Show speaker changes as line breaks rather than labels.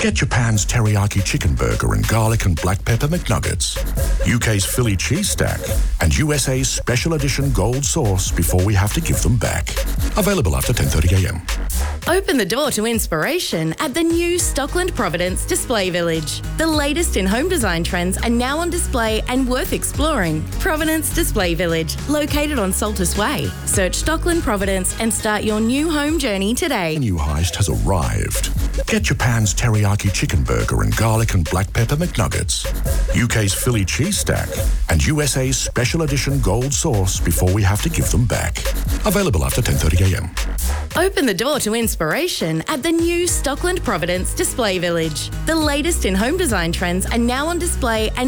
Get Japan's teriyaki chicken burger and garlic and black pepper McNuggets, UK's Philly cheese stack, and USA's special edition gold sauce before we have to give them back. Available after 10:30am.
Open the door to inspiration at the new Stockland Providence Display Village. The latest in home design trends are now on display and worth exploring. Providence Display Village, located on Saltus Way. Search Stockland Providence and start your new home journey today.
The new heist has arrived. Get Japan's teriyaki chicken burger and garlic and black pepper McNuggets, UK's Philly cheese stack, and USA's special edition gold sauce before we have to give them back. Available after 10:30am.
Open the door to inspiration at the new Stockland Providence Display Village. The latest in home design trends are now on display and